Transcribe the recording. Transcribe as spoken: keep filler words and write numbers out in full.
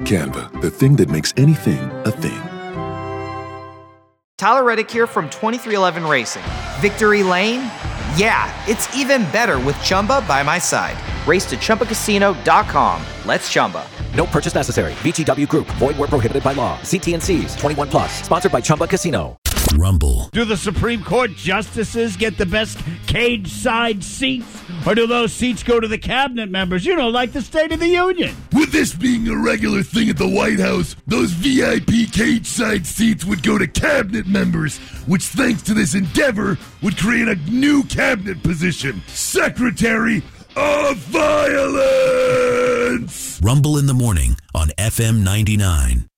Canva, the thing that makes anything a thing. Tyler Reddick here from twenty-three eleven Racing. Victory Lane? Yeah, it's even better with Chumba by my side. Race to Chumba Casino dot com. Let's Chumba. No purchase necessary. V G W Group. Void where prohibited by law. See T and C's. twenty-one plus. Sponsored by Chumba Casino. Rumble. Do the Supreme Court justices get the best cage side seats? Or do those seats go to the cabinet members? You know, like the State of the Union. With this being a regular thing at the White House, those V I P cage side seats would go to cabinet members, which thanks to this endeavor would create a new cabinet position. Secretary of Violence! Rumble in the morning on F M ninety-nine.